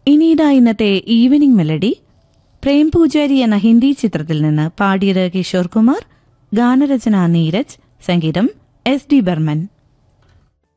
ഇനിയിതാ ഇന്നത്തെ evening melody. Prem പൂജാരി എന്ന ഹിന്ദി ചിത്രത്തിൽ നിന്ന് പാടിയത് കിഷോർ കുമാർ, ഗാനരചന നീരജ്, സംഗീതം SD ബർമൻ.